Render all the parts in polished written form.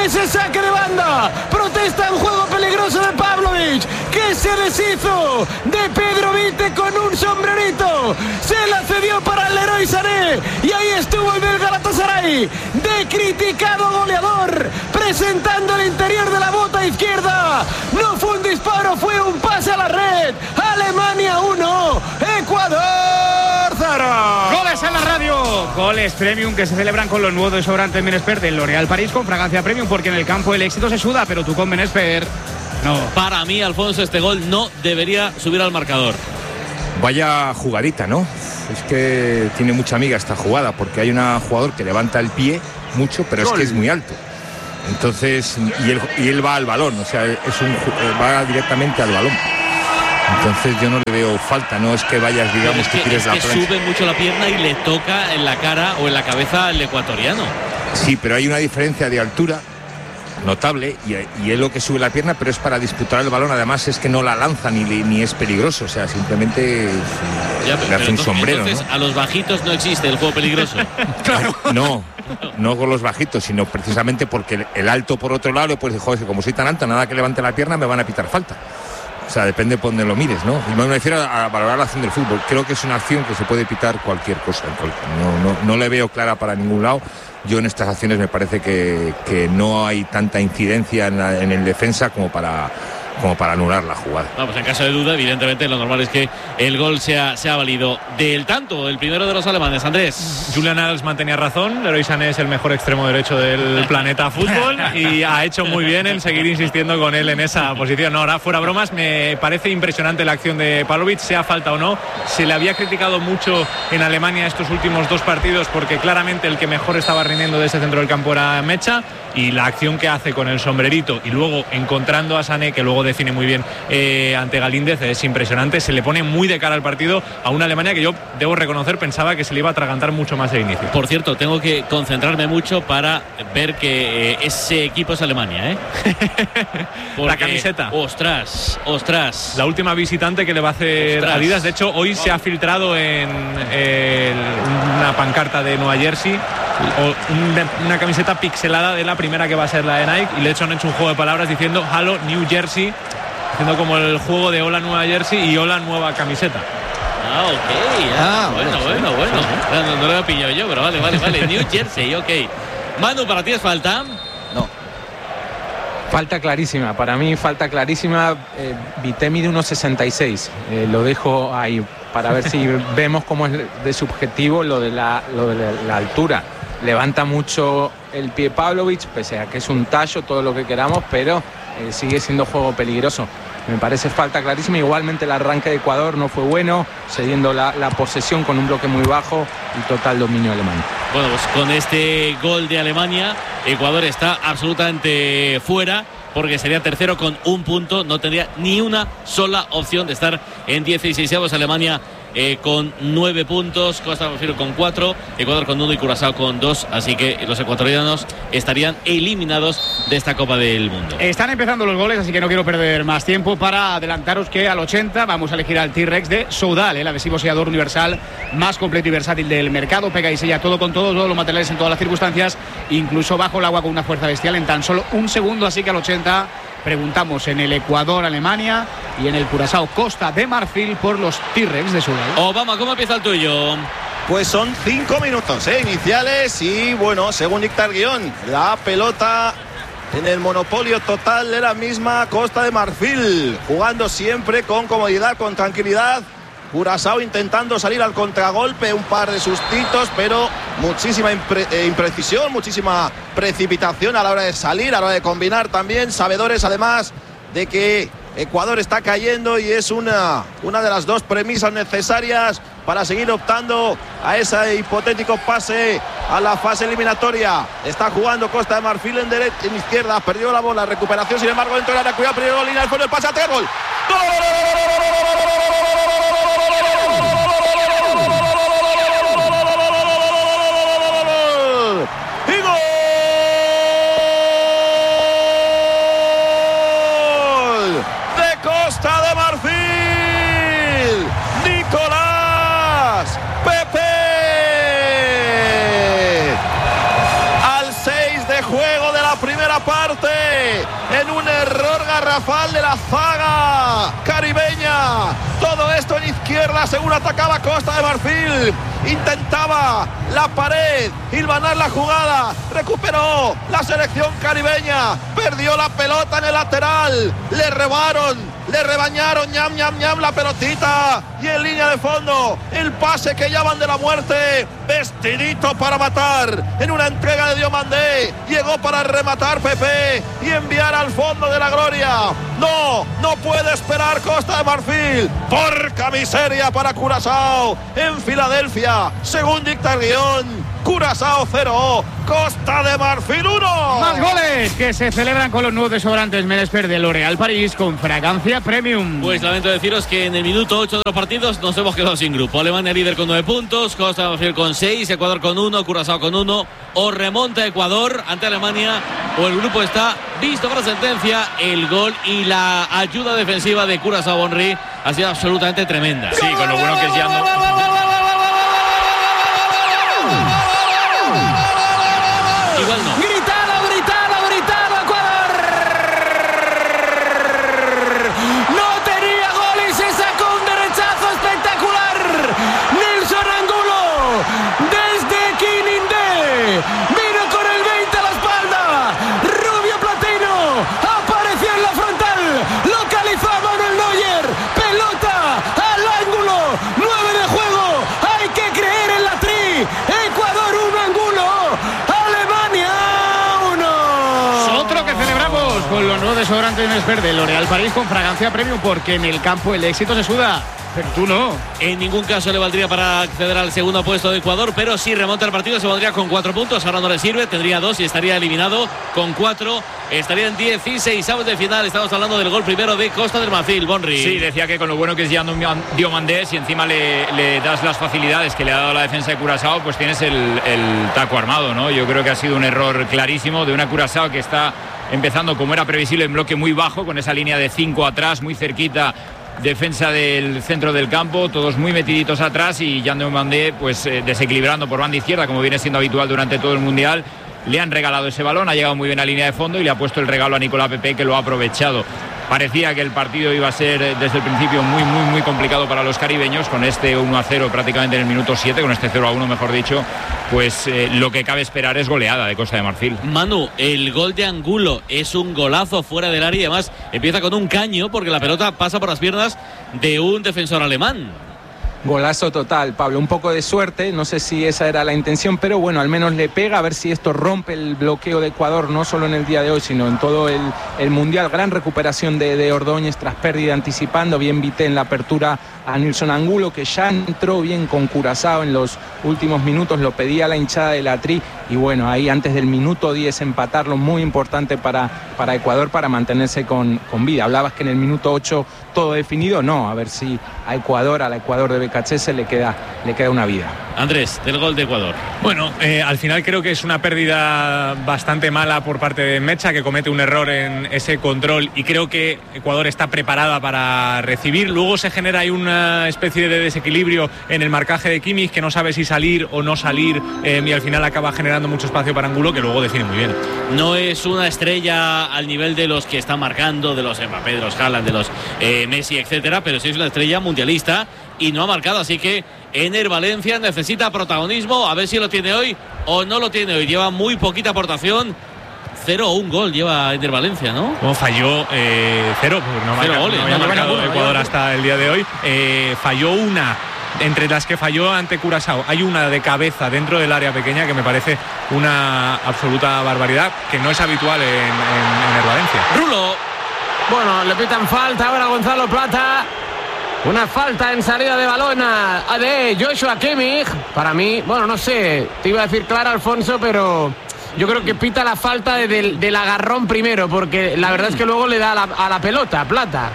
ese saque de banda. Protesta un juego peligroso de Pavlovic, que se deshizo de Pedro Vite con un sombrerito. Se la cedió para el Leroy Sané. Y ahí estuvo el del Galatasaray, de criticado goleador, presentando el interior de la bota izquierda. No fue un disparo, fue un pase a la red. Alemania 1, Ecuador 0. Goles en la radio, goles premium que se celebran con los nuevos desodorantes Menesper del L'Oréal París con fragancia premium, porque en el campo el éxito se suda, pero tú con Menesper no. Para mí, Alfonso, este gol no debería subir al marcador. Vaya jugadita, ¿no? Es que tiene mucha amiga esta jugada, porque hay un jugador que levanta el pie mucho, pero es que es muy alto. Entonces, y él va al balón, o sea, va directamente al balón. Entonces yo no le veo falta, no es que vayas, digamos, que tires la plancha. Sube mucho la pierna y le toca en la cara o en la cabeza al ecuatoriano. Sí, pero hay una diferencia de altura notable y él lo que sube la pierna, pero es para disputar el balón. Además es que no la lanza ni es peligroso, o sea, simplemente le hace un sombrero. Entonces, ¿no? A los bajitos no existe el juego peligroso. Claro. No con los bajitos, sino precisamente porque el alto por otro lado, pues joder, como soy tan alto, nada que levante la pierna me van a pitar falta. O sea, depende por donde lo mires, ¿no? Y me refiero a valorar la acción del fútbol. Creo que es una acción que se puede pitar cualquier cosa. No le veo clara para ningún lado. Yo en estas acciones me parece que no hay tanta incidencia en el defensa como para anular la jugada. Vamos, en caso de duda, evidentemente lo normal es que el gol sea válido. Del tanto, el primero de los alemanes, Andrés. Julian Nagelsmann tenía razón, Leroy Sané es el mejor extremo derecho del planeta fútbol y ha hecho muy bien en seguir insistiendo con él en esa posición. No, ahora fuera bromas, me parece impresionante la acción de Pavlovic, sea falta o no. Se le había criticado mucho en Alemania estos últimos dos partidos porque claramente el que mejor estaba rindiendo de ese centro del campo era Mecha, y la acción que hace con el sombrerito y luego encontrando a Sané, que luego define muy bien ante Galíndez, es impresionante. Se le pone muy de cara al partido a una Alemania que yo debo reconocer pensaba que se le iba a atragantar mucho más de inicio. Por cierto, tengo que concentrarme mucho para ver que ese equipo es Alemania, ¿eh? Porque, la camiseta. Ostras. La última visitante que le va a hacer Adidas. De hecho, hoy se ha filtrado en una pancarta de Nueva Jersey una camiseta pixelada de la primera que va a ser la de Nike, y de hecho han hecho un juego de palabras diciendo Hello New Jersey, haciendo como el juego de Hola Nueva Jersey y Hola Nueva Camiseta. Bueno. No lo he pillado yo, pero vale. New Jersey, ok. Manu, ¿para ti es falta? No. Falta clarísima, para mí falta clarísima. Vité mide 1,66. Lo dejo ahí para ver si vemos cómo es de subjetivo lo de la altura. Levanta mucho el pie Pavlovic, pese a que es un tallo, todo lo que queramos, pero sigue siendo juego peligroso. Me parece falta clarísima. Igualmente el arranque de Ecuador no fue bueno, cediendo la posesión con un bloque muy bajo y total dominio alemán. Bueno, pues con este gol de Alemania, Ecuador está absolutamente fuera, porque sería tercero con un punto, no tendría ni una sola opción de estar en 16avos. Alemania con 9 puntos, Costa de Marfil con 4, Ecuador con 1 y Curazao con 2, así que los ecuatorianos estarían eliminados de esta Copa del Mundo. Están empezando los goles, así que no quiero perder más tiempo para adelantaros que al 80 vamos a elegir al T-Rex de Soudal, el adhesivo sellador universal más completo y versátil del mercado. Pega y sella todo con todo, todos los materiales en todas las circunstancias, incluso bajo el agua, con una fuerza bestial en tan solo un segundo. Así que al 80 preguntamos en el Ecuador, Alemania, y en el Curazao, Costa de Marfil, por los T-Rex de Soudal. Obama, ¿cómo empieza el tuyo? Pues son 5 minutos iniciales y bueno, según dicta el guión, la pelota en el monopolio total de la misma Costa de Marfil, jugando siempre con comodidad, con tranquilidad. Curazao intentando salir al contragolpe, un par de sustitos, pero muchísima imprecisión, muchísima precipitación a la hora de salir, a la hora de combinar también. Sabedores además de que Ecuador está cayendo y es una de las dos premisas necesarias para seguir optando a ese hipotético pase a la fase eliminatoria. Está jugando Costa de Marfil en izquierda, perdió la bola, recuperación sin embargo dentro del área, cuidado, primero línea del fondo, el pase a tres, gol. Costa de Marfil, Nicolás Pepe, al 6 de juego de la primera parte. garrafal de la zaga caribeña. Todo esto en izquierda según atacaba Costa de Marfil. Intentaba la pared, hilvanar la jugada, recuperó la selección caribeña, perdió la pelota en el lateral, le rebañaron, ñam, la pelotita, y en línea de fondo, el pase que llaman de la muerte, vestidito para matar, en una entrega de Diomandé, llegó para rematar Pepe y enviar al fondo de la gloria. No puede esperar Costa de Marfil, porca miseria para Curazao, en Filadelfia, según dicta el guión. Curazao 0, Costa de Marfil 1. Más goles que se celebran con los nuevos desodorantes Menesper de L'Oréal París con fragancia premium. Pues lamento deciros que en el minuto 8 de los partidos nos hemos quedado sin grupo. Alemania líder con 9 puntos, Costa de Marfil con 6, Ecuador con 1, Curazao con 1. O remonta Ecuador ante Alemania o el grupo está visto para sentencia. El gol y la ayuda defensiva de Curazao Bonri ha sido absolutamente tremenda. Sí, con lo bueno que es Yando. Igual no. Gritado, Ecuador. No tenía gol y se sacó un derechazo espectacular. Nelson Angulo, desde Quinindé, vino con el 20 a la espalda. Rubio Platino apareció en la frontal, localizó a Manuel Neuer, pelota al ángulo, 9 de juego. Hay que creer en la tri. Ecuador 1, Angulo. Con los nuevos desodorantes Menesper de L'Oréal París con fragancia premium, porque en el campo el éxito se suda, pero tú no. En ningún caso le valdría para acceder al segundo puesto de Ecuador, pero si remonta el partido se valdría con 4 puntos. Ahora no le sirve, tendría 2 y estaría eliminado. Con 4 estaría en 16avos de final. Estamos hablando del gol primero de Costa del Marfil, Bonri. Sí, decía que con lo bueno que es Yando Diomandé, si encima le das las facilidades que le ha dado la defensa de Curazao, pues tienes el taco armado, ¿no? Yo creo que ha sido un error clarísimo de una Curazao que está empezando, como era previsible, en bloque muy bajo, con esa línea de 5 atrás, muy cerquita, defensa del centro del campo, todos muy metiditos atrás, y Yando Diomandé pues desequilibrando por banda izquierda, como viene siendo habitual durante todo el Mundial. Le han regalado ese balón, ha llegado muy bien a línea de fondo y le ha puesto el regalo a Nicolás Pepe, que lo ha aprovechado. Parecía que el partido iba a ser desde el principio muy complicado para los caribeños, con este 1-0 prácticamente en el minuto 7, con este 0-1 mejor dicho, pues lo que cabe esperar es goleada de Costa de Marfil. Manu, el gol de Angulo es un golazo fuera del área y además empieza con un caño porque la pelota pasa por las piernas de un defensor alemán. Golazo total, Pablo, un poco de suerte, no sé si esa era la intención, pero bueno, al menos le pega, a ver si esto rompe el bloqueo de Ecuador, no solo en el día de hoy, sino en todo el Mundial. Gran recuperación de Ordóñez tras pérdida, anticipando, bien Vité en la apertura a Nelson Angulo, que ya entró bien con Curazao en los últimos minutos, lo pedía la hinchada de la tri, y bueno, ahí antes del minuto 10 empatarlo, muy importante para Ecuador, para mantenerse con vida. Hablabas que en el minuto 8 todo definido, no, a ver si a la Ecuador de Becachese le queda una vida. Andrés, del gol de Ecuador. Bueno, al final creo que es una pérdida bastante mala por parte de Mecha, que comete un error en ese control, y creo que Ecuador está preparada para recibir. Luego se genera ahí una especie de desequilibrio en el marcaje de Kimmich, que no sabe si salir o no salir, y al final acaba generando mucho espacio para Angulo, que luego define muy bien. No es una estrella al nivel de los que están marcando, de los Mbappé, de los Haaland, de los Messi, etcétera, pero sí es una estrella mundialista y no ha marcado, así que Ener Valencia necesita protagonismo, a ver si lo tiene hoy o no lo tiene hoy. Lleva muy poquita aportación. 0 o 1 gol lleva Ener Valencia, ¿no? Bueno, falló 0, pues no había marcado Ecuador hasta el día de hoy. Falló una entre las que falló ante Curazao. Hay una de cabeza dentro del área pequeña que me parece una absoluta barbaridad, que no es habitual en Ener Valencia. Rulo. Bueno, le pitan falta ahora a Gonzalo Plata. Una falta en salida de balón de Joshua Kimmich. Para mí, bueno, no sé, te iba a decir Clara, Alfonso, pero yo creo que pita la falta del agarrón primero, porque la verdad es que luego le da a la pelota, a Plata.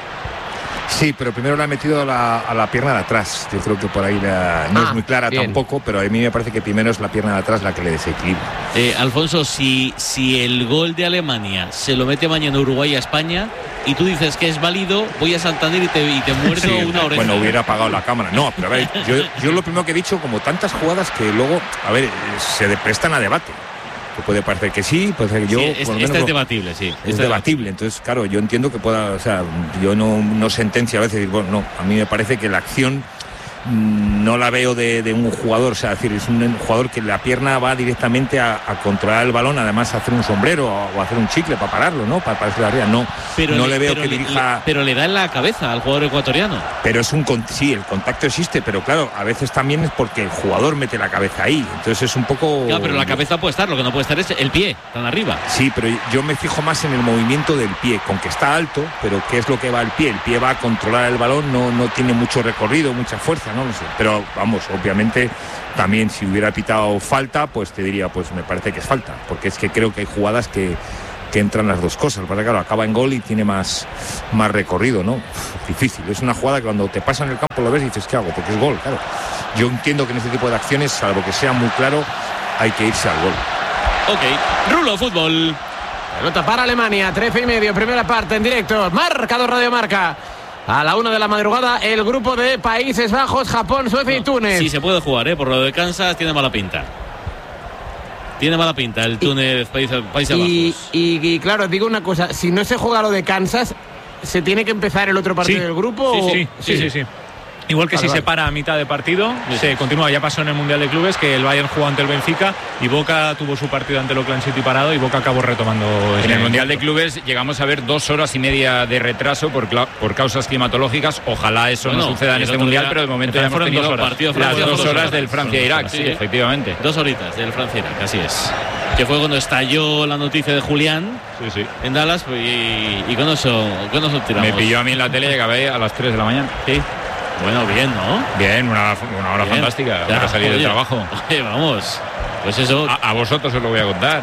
Sí, pero primero le ha metido a la pierna de atrás. Yo creo que por ahí no es muy clara bien. Tampoco, pero a mí me parece que primero es la pierna de atrás la que le desequilibra. Alfonso, si el gol de Alemania se lo mete mañana Uruguay a España y tú dices que es válido, voy a Santander y te muerdo sí, una oreja. Bueno, hubiera apagado la cámara. No, pero a ver, yo lo primero que he dicho, como tantas jugadas que luego, a ver, se prestan a debate. que puede parecer que sí, puede ser que yo... Sí, es debatible, sí. Es debatible, entonces claro, yo entiendo que pueda, o sea, yo no sentencio a veces, bueno, no, a mí me parece que la acción no la veo de un jugador, o sea, es decir, es un jugador que la pierna va directamente a controlar el balón, además a hacer un sombrero o hacer un chicle para pararlo, ¿no? Para pararse la arriba, no le veo que dirija... Pero le da en la cabeza al jugador ecuatoriano. Pero es sí, el contacto existe, pero claro, a veces también es porque el jugador mete la cabeza ahí, entonces es un poco... Claro, pero la cabeza puede estar, lo que no puede estar es el pie, tan arriba. Sí, pero yo me fijo más en el movimiento del pie, con que está alto, pero ¿qué es lo que va el pie? El pie va a controlar el balón, no tiene mucho recorrido, mucha fuerza, no sé, pero vamos, obviamente también si hubiera pitado falta, pues te diría, pues me parece que es falta, porque es que creo que hay jugadas que entran las dos cosas, porque claro, acaba en gol y tiene más recorrido, ¿no? Difícil, es una jugada que cuando te pasa en el campo lo ves y dices, ¿qué hago? Porque es gol, claro. Yo entiendo que en este tipo de acciones, salvo que sea muy claro, hay que irse al gol. Ok, Rulo Fútbol. Pelota para Alemania, 13:30, primera parte en directo, marcador Radio Marca. A la 1 de la madrugada, el grupo de Países Bajos, Japón, Suecia y Túnez. Sí se puede jugar, por lo de Kansas tiene mala pinta. Tiene mala pinta el Túnez, Países Bajos. Y claro, digo una cosa, si no se juega lo de Kansas, ¿se tiene que empezar el otro partido del grupo? Sí. Igual que si se para a mitad de partido, se continúa. Ya pasó en el Mundial de Clubes que el Bayern jugó ante el Benfica y Boca tuvo su partido ante el Auckland City parado y Boca acabó retomando. En el Mundial de Clubes llegamos a ver 2 horas y media de retraso por causas climatológicas. Ojalá eso no suceda en este Mundial, pero de momento ya hemos tenido las 2 horas del Francia-Irak. Sí, efectivamente. 2 horitas del Francia-Irak, así es. Que fue cuando estalló la noticia de Julián en Dallas y con eso tiramos. Me pilló a mí en la tele y acabé a las 3 de la mañana. Sí. Bueno, bien, ¿no? Bien, una hora bien. Fantástica para salir del trabajo. Vamos, pues eso... A vosotros os lo voy a contar.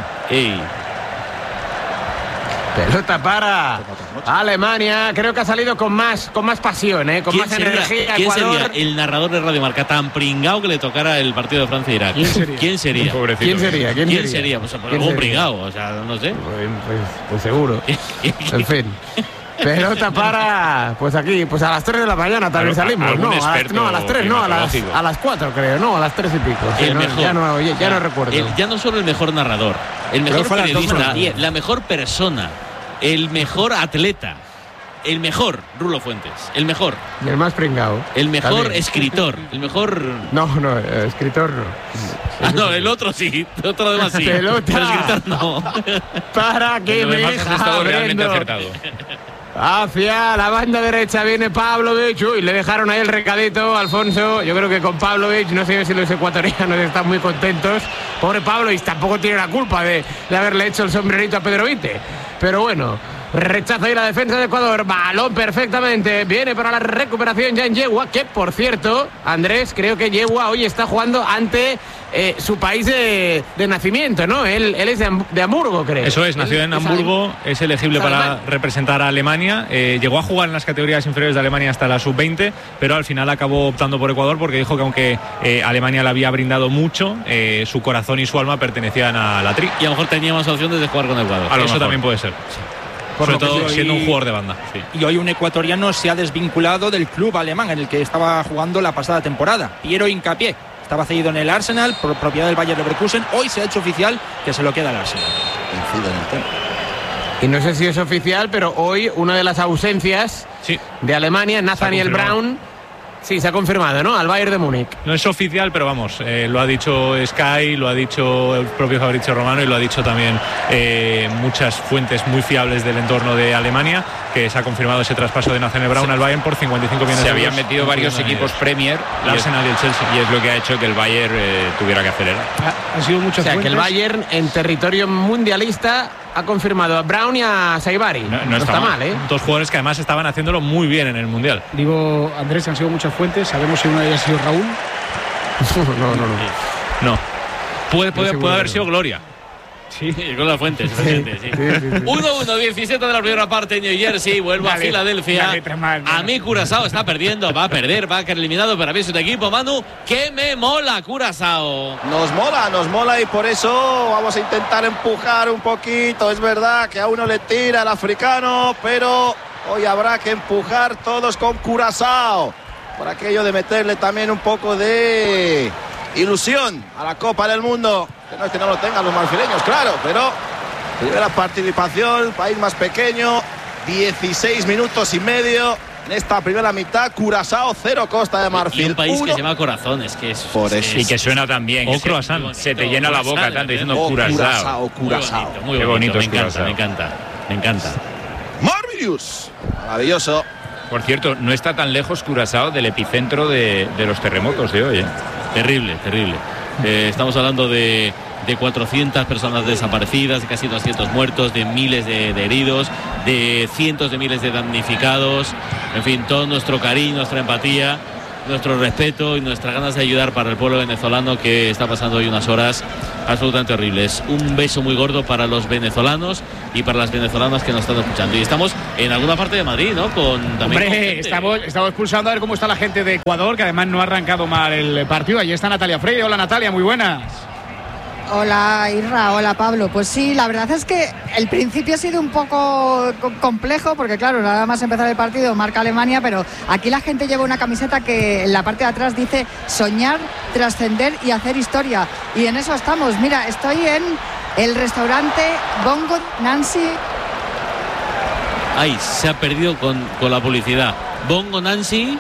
Pelota para Alemania, creo que ha salido con más pasión, con más energía. ¿Quién sería el narrador de Radio Marca tan pringao que le tocara el partido de Francia e Irak? ¿Quién sería? ¿Quién sería? Pues algún pringao, o sea, no sé. Pues seguro. En fin. Pelota para, pues aquí, pues a las 3 de la mañana también salimos. A las 3, a las 4 creo, a las 3 y pico. Sí, no recuerdo. Ya no solo el mejor narrador, el mejor periodista, la mejor persona, el mejor atleta, el mejor Rulo Fuentes, el mejor. Y el más pringao. El mejor también. Escritor, el mejor... No, escritor no. No, el otro sí, otro demás sí. Pelota. Pero escritor no. Para que me has estado realmente acertado. Hacia la banda derecha viene Pavlovic. Uy, le dejaron ahí el recadito, Alfonso. Yo creo que con Pavlovic, no sé si los ecuatorianos están muy contentos. Pobre Pavlovic tampoco tiene la culpa de haberle hecho el sombrerito a Pedro Vite. Pero bueno, rechaza ahí la defensa de Ecuador. Balón perfectamente. Viene para la recuperación ya en Yegua, que por cierto, Andrés, creo que Yegua hoy está jugando ante su país de nacimiento, ¿no? Él es de Hamburgo, creo. Eso es, nació en Hamburgo, es elegible para representar a Alemania. Llegó a jugar en las categorías inferiores de Alemania hasta la sub-20, pero al final acabó optando por Ecuador porque dijo que aunque Alemania le había brindado mucho, su corazón y su alma pertenecían a la Tri. Y a lo mejor tenía más opciones de jugar con Ecuador. Eso también puede ser. Sobre todo siendo un jugador de banda. Sí. Y hoy un ecuatoriano se ha desvinculado del club alemán en el que estaba jugando la pasada temporada, Piero Hincapié. Estaba cedido en el Arsenal, por propiedad del Bayer Leverkusen. Hoy se ha hecho oficial que se lo queda el Arsenal. Y no sé si es oficial, pero hoy una de las ausencias de Alemania, Nathaniel Brown, sí, se ha confirmado, ¿no? Al Bayern de Múnich. No es oficial, pero vamos, lo ha dicho Sky, lo ha dicho el propio Fabrizio Romano y lo ha dicho también muchas fuentes muy fiables del entorno de Alemania, que se ha confirmado ese traspaso de Nathaniel Brown al Bayern por 55 millones de euros. Se habían metido varios equipos Premier, el Arsenal y el Chelsea. Y es lo que ha hecho que el Bayern tuviera que acelerar. Ha sido mucho. O sea, que el Bayern en territorio mundialista ha confirmado a Brown y a Saibari. No está mal, ¿eh? 2 jugadores que además estaban haciéndolo muy bien en el Mundial. Digo, Andrés, han sido muchas fuentes. ¿Sabemos si una de ellas ha sido Raúl? No. Puede haber sido Gloria. Sí, con las fuentes. Sí. 1-1, 17 de la primera parte en New Jersey. Vuelvo a Filadelfia. A mí Curazao está perdiendo. Va a perder, va a quedar eliminado. Pero a mí es un equipo, Manu, que me mola Curazao. Nos mola y por eso vamos a intentar empujar un poquito. Es verdad que a uno le tira el africano, pero hoy habrá que empujar todos con Curazao. Por aquello de meterle también un poco de ilusión a la Copa del Mundo. que no es que no lo tengan los marfileños, claro, pero primera participación, país más pequeño, 16 minutos y medio en esta primera mitad. Curazao 0, Costa de Marfil. Y un país 1. que se llama Corazones, que es por eso. Y que suena tan bien. O croissant. Se te llena la boca tanto diciendo Curazao. Muy bonito, me encanta. Morbius, maravilloso. Por cierto, no está tan lejos Curazao del epicentro de los terremotos de hoy. Terrible. Estamos hablando de 400 personas desaparecidas, de casi 200 muertos, de miles de heridos, de cientos de miles de damnificados. En fin, todo nuestro cariño, nuestra empatía, nuestro respeto y nuestras ganas de ayudar para el pueblo venezolano, que está pasando hoy unas horas absolutamente horribles. Un beso muy gordo para los venezolanos y para las venezolanas que nos están escuchando. Y estamos en alguna parte de Madrid, ¿no? Hombre, estamos pulsando a ver cómo está la gente de Ecuador, que además no ha arrancado mal el partido. Allí está Natalia Freire. Hola, Natalia, muy buenas. Hola Irra, hola Pablo. Pues sí, la verdad es que el principio ha sido un poco complejo porque claro, nada más empezar el partido marca Alemania, pero aquí la gente lleva una camiseta que en la parte de atrás dice soñar, trascender y hacer historia. Y en eso estamos. Mira, estoy en el restaurante Bongo Nancy. Ay, se ha perdido con la publicidad. Bongo Nancy.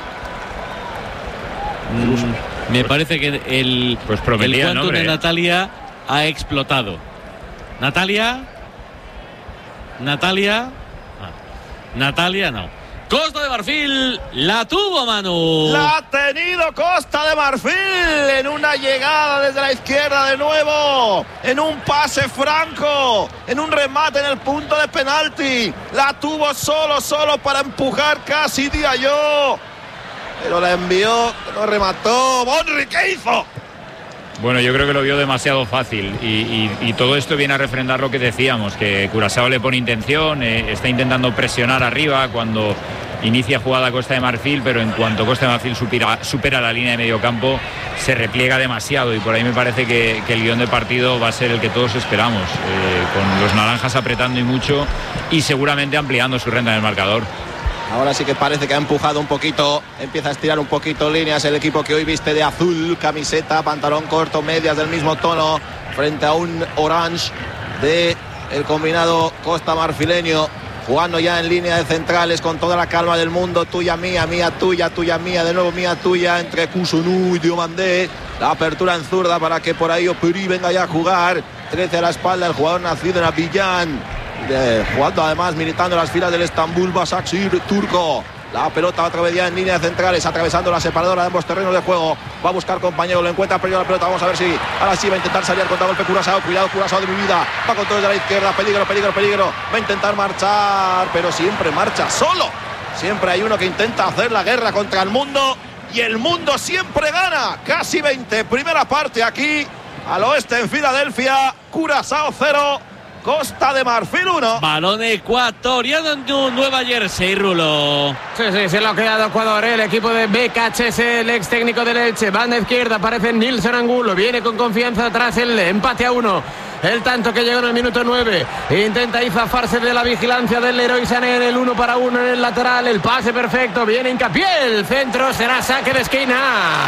Me parece que el cuento de Natalia ha explotado. Natalia no. Costa de Marfil la tuvo, Manu. La ha tenido Costa de Marfil en una llegada desde la izquierda de nuevo, en un pase franco, en un remate en el punto de penalti. La tuvo solo para empujar casi Diallo, pero la envió, lo remató. Bonri, ¿qué hizo? Bueno, yo creo que lo vio demasiado fácil y todo esto viene a refrendar lo que decíamos, que Curazao le pone intención, está intentando presionar arriba cuando inicia jugada Costa de Marfil, pero en cuanto Costa de Marfil supera la línea de medio campo, se repliega demasiado y por ahí me parece que el guión de partido va a ser el que todos esperamos, con los naranjas apretando y mucho y seguramente ampliando su renta en el marcador. Ahora sí que parece que ha empujado un poquito, empieza a estirar un poquito líneas el equipo que hoy viste de azul, camiseta, pantalón corto, medias del mismo tono, frente a un orange de el combinado Costa Marfileño, jugando ya en línea de centrales con toda la calma del mundo, tuya mía, mía tuya, tuya mía, de nuevo mía tuya, entre Kusunu y Diomandé, la apertura en zurda para que por ahí Operi venga ya a jugar, 13 a la espalda, el jugador nacido en Abiyán. Jugando además, militando en las filas del Estambul Basaksehir turco. La pelota otra vez ya en línea de centrales, atravesando la separadora de ambos terrenos de juego. Va a buscar compañero, lo encuentra, perdió la pelota. Vamos a ver si ahora sí va a intentar salir al contragolpe Curazao. Cuidado, Curazao de mi vida. Va con todo desde la izquierda. Peligro. Va a intentar marchar, pero siempre marcha solo. Siempre hay uno que intenta hacer la guerra contra el mundo y el mundo siempre gana. Casi 20. Primera parte aquí al oeste en Filadelfia. Curazao 0. Costa de Marfil 1. Balón ecuatoriano en Nueva Jersey, Rulo. Sí, se lo ha quedado Ecuador, el equipo de BKHS, el ex técnico del Elche. Banda izquierda, aparece Nilson Angulo. Viene con confianza atrás el empate a 1. El tanto que llegó en el minuto 9. Intenta ahí zafarse de la vigilancia del Leroy Sané en el 1-1 en el lateral. El pase perfecto. Viene Hincapié. El centro será saque de esquina.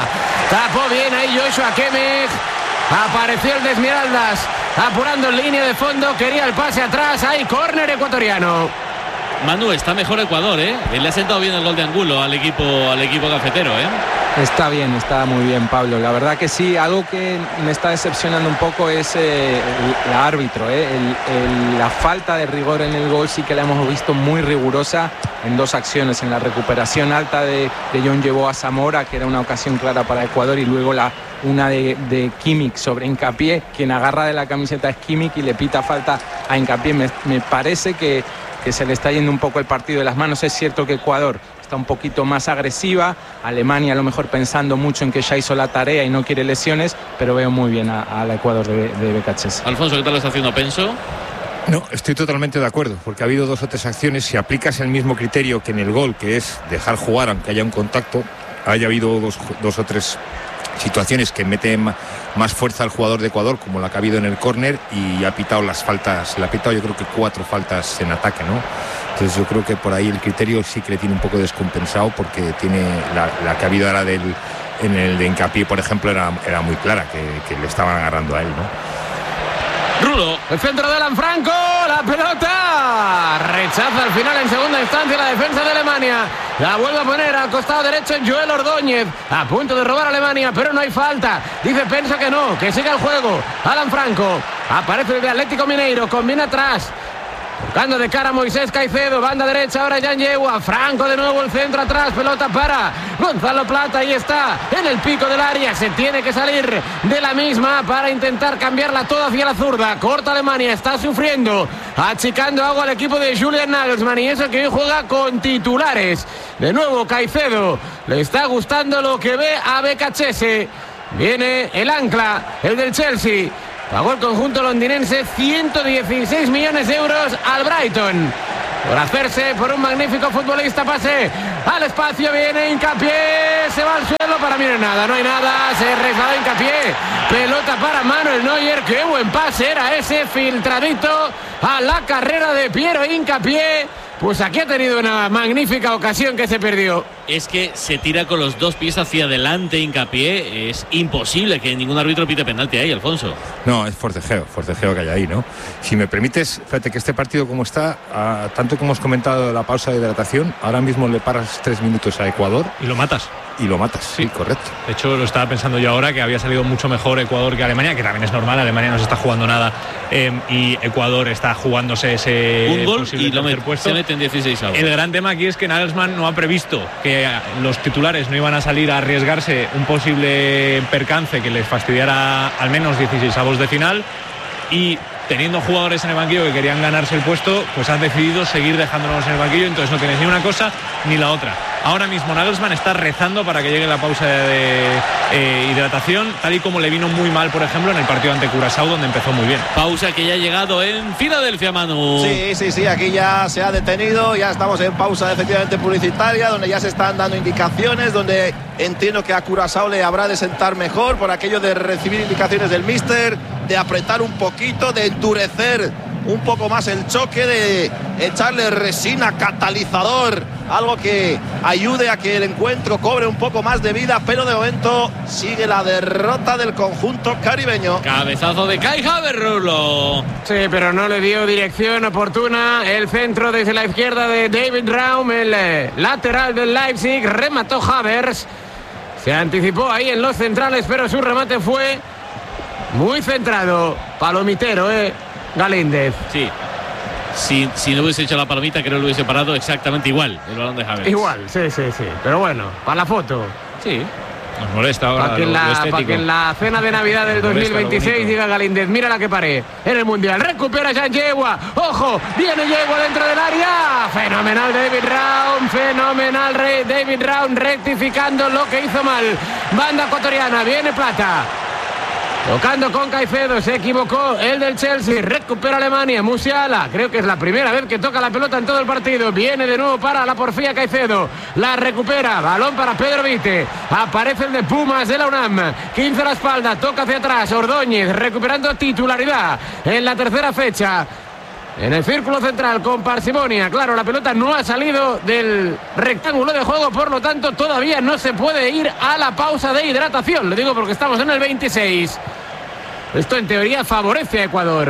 Tapó bien ahí Joshua Kimmich. Apareció el de Esmeraldas apurando en línea de fondo, quería el pase atrás, hay córner ecuatoriano. Manu, está mejor Ecuador, ¿eh? Le ha sentado bien el gol de Angulo al equipo cafetero, ¿eh? Está bien, está muy bien, Pablo. La verdad que sí, algo que me está decepcionando un poco es el árbitro, ¿eh? La falta de rigor en el gol sí que la hemos visto muy rigurosa en dos acciones. En la recuperación alta de John llevó a Zamora, que era una ocasión clara para Ecuador, y luego una de Kimmich sobre Hincapié. Quien agarra de la camiseta es Kimmich y le pita falta a Hincapié. Me parece que se le está yendo un poco el partido de las manos. Es cierto que Ecuador está un poquito más agresiva, Alemania a lo mejor pensando mucho en que ya hizo la tarea y no quiere lesiones, pero veo muy bien al Ecuador de BKHS. Alfonso, ¿qué tal lo está haciendo Penso? No, estoy totalmente de acuerdo, porque ha habido 2 o 3 acciones. Si aplicas el mismo criterio que en el gol, que es dejar jugar aunque haya un contacto, haya habido 2 o 3 situaciones que meten más fuerza al jugador de Ecuador, como la que ha habido en el córner, y ha pitado las faltas, le ha pitado yo creo que 4 faltas en ataque, ¿no? Entonces yo creo que por ahí el criterio sí que le tiene un poco descompensado, porque tiene la que ha habido ahora en el de Hincapié, por ejemplo, era muy clara, que le estaban agarrando a él, ¿no? Rulo. El centro de Alan Franco, la pelota. Rechaza al final en segunda instancia la defensa de Alemania. La vuelve a poner al costado derecho Joel Ordóñez. A punto de robar a Alemania, pero no hay falta. Dice Pensa que no, que siga el juego. Alan Franco. Aparece el de Atlético Mineiro, combina atrás. Buscando de cara a Moisés Caicedo, banda derecha, ahora Jan Yegua, Franco de nuevo, el centro atrás, pelota para Gonzalo Plata, ahí está, en el pico del área, se tiene que salir de la misma para intentar cambiarla toda hacia la zurda, corta Alemania, está sufriendo, achicando agua al equipo de Julian Nagelsmann, y eso que hoy juega con titulares, de nuevo Caicedo, le está gustando lo que ve a Becachese, viene el ancla, el del Chelsea. Pagó el conjunto londinense 116 millones de euros al Brighton por hacerse por un magnífico futbolista. Pase al espacio, viene Hincapié, se va al suelo, para mí no hay nada, se resbala Hincapié, pelota para Manuel Neuer, qué buen pase era ese, filtradito a la carrera de Piero Hincapié. Pues aquí ha tenido una magnífica ocasión que se perdió. Es que se tira con los dos pies hacia adelante Hincapié. Es imposible que ningún árbitro pite penalti ahí, Alfonso. No, es forcejeo que hay ahí, ¿no? Si me permites, fíjate que este partido como está, tanto como hemos comentado la pausa de hidratación, ahora mismo le paras 3 minutos a Ecuador. Y lo matas. Sí, correcto. De hecho, lo estaba pensando yo ahora, que había salido mucho mejor Ecuador que Alemania, que también es normal, Alemania no se está jugando nada y Ecuador está jugándose ese un gol posible y tercer puesto. Se mete en 16 avos. El gran tema aquí es que Nagelsmann no ha previsto que los titulares no iban a salir a arriesgarse un posible percance que les fastidiara al menos 16 avos de final, y teniendo jugadores en el banquillo que querían ganarse el puesto, pues han decidido seguir dejándonos en el banquillo, entonces no tienes ni una cosa ni la otra. Ahora mismo Nagelsmann está rezando para que llegue la pausa de hidratación, tal y como le vino muy mal, por ejemplo, en el partido ante Curazao, donde empezó muy bien. Pausa que ya ha llegado en Filadelfia, Manu. Sí, aquí ya se ha detenido, ya estamos en pausa efectivamente publicitaria, donde ya se están dando indicaciones, donde entiendo que a Curazao le habrá de sentar mejor por aquello de recibir indicaciones del míster, de apretar un poquito, de endurecer un poco más el choque, de echarle resina, catalizador, algo que ayude a que el encuentro cobre un poco más de vida, pero de momento sigue la derrota del conjunto caribeño. Cabezazo de Kai Havertz, Rulo. Sí, pero no le dio dirección oportuna. El centro desde la izquierda de David Raum, el lateral del Leipzig, remató Havertz. Se anticipó ahí en los centrales, pero su remate fue muy centrado. Palomitero, Galíndez. Sí. Si no hubiese hecho la palomita, creo que lo hubiese parado exactamente igual el balón de Havertz. Igual, sí. Pero bueno, para la foto. Sí. Nos molesta ahora para que en la cena de Navidad del 2026 diga Galíndez, mira la que paré en el Mundial. Recupera Jan Yegua. ¡Ojo! Viene Yegua dentro del área. Fenomenal David Raum. Fenomenal David Raum, rectificando lo que hizo mal. Banda ecuatoriana. Viene Plata. Tocando con Caicedo, se equivocó el del Chelsea, recupera Alemania, Musiala, creo que es la primera vez que toca la pelota en todo el partido, viene de nuevo para la porfía Caicedo, la recupera, balón para Pedro Vite, aparece el de Pumas de la UNAM, 15 a la espalda, toca hacia atrás, Ordóñez recuperando titularidad en la tercera fecha. En el círculo central con parsimonia, claro, la pelota no ha salido del rectángulo de juego, por lo tanto todavía no se puede ir a la pausa de hidratación, lo digo porque estamos en el 26. Esto en teoría favorece a Ecuador,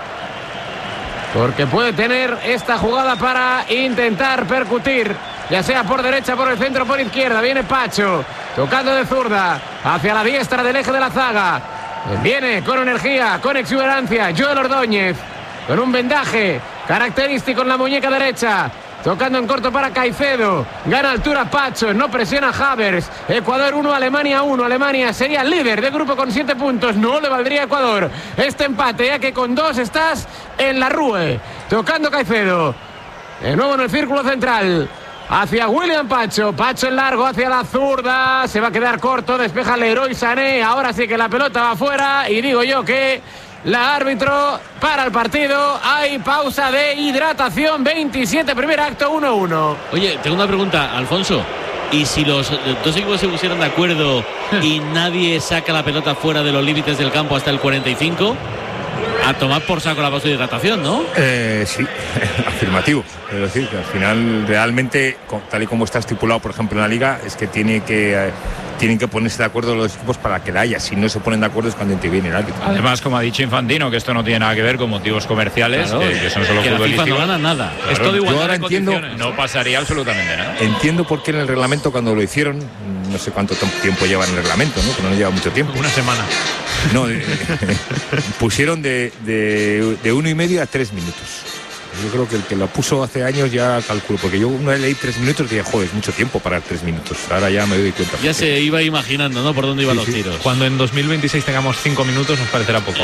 porque puede tener esta jugada para intentar percutir, ya sea por derecha, por el centro, por izquierda. Viene Pacho, tocando de zurda, hacia la diestra del eje de la zaga. Viene con energía, con exuberancia, Joel Ordóñez, con un vendaje característico en la muñeca derecha. Tocando en corto para Caicedo. Gana altura Pacho, no presiona Havertz. Ecuador 1, Alemania 1. Alemania sería líder de grupo con 7 puntos. No le valdría a Ecuador este empate, ya que con 2 estás en la Rue. Tocando Caicedo. De nuevo en el círculo central. Hacia William Pacho. Pacho en largo hacia la zurda. Se va a quedar corto. Despeja Leroy Sané. Ahora sí que la pelota va afuera. Y digo yo que la árbitro para el partido. Hay pausa de hidratación. 27, primer acto, 1-1. Oye, tengo una pregunta, Alfonso. ¿Y si los dos equipos se pusieran de acuerdo y nadie saca la pelota fuera de los límites del campo hasta el 45? a tomar por saco la vasodihidratación, ¿no? Sí, afirmativo. Es decir, que al final realmente, tal y como está estipulado, por ejemplo, en la Liga, es que tienen que ponerse de acuerdo los equipos para que la haya. Si no se ponen de acuerdo es cuando interviene el árbitro. Además, como ha dicho Infantino, que esto no tiene nada que ver con motivos comerciales, claro, que son solo que futbolísticos. la FIFA no gana nada. Claro, Es todo igual. Yo ahora entiendo, no pasaría absolutamente nada. Entiendo por qué en el reglamento, cuando lo hicieron, no sé cuánto tiempo lleva en el reglamento, ¿no? Pero no lleva mucho tiempo. Una semana. No, pusieron de 1,5 a 3 minutos. Yo creo que el que lo puso hace años ya calculó, porque yo una vez leí 3 minutos y dije, joder, es mucho tiempo para 3 minutos. Ahora ya me doy cuenta. Ya se iba imaginando, ¿no? Por dónde iban los tiros. Cuando en 2026 tengamos 5 minutos nos parecerá poco.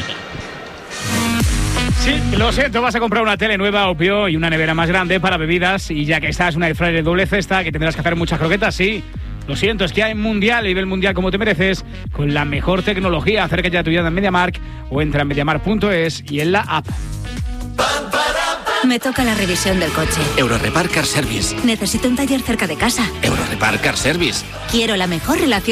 Sí, lo siento, vas a comprar una tele nueva, obvio, y una nevera más grande para bebidas, y ya que estás una air fryer de doble cesta, que tendrás que hacer muchas croquetas, sí. Lo siento, es que hay mundial, nivel mundial como te mereces, con la mejor tecnología. Acércate a tu tienda en MediaMarkt o entra en MediaMarkt.es y en la app. Me toca la revisión del coche. Eurorepar Car Service. Necesito un taller cerca de casa. Eurorepar Car Service. Quiero la mejor relación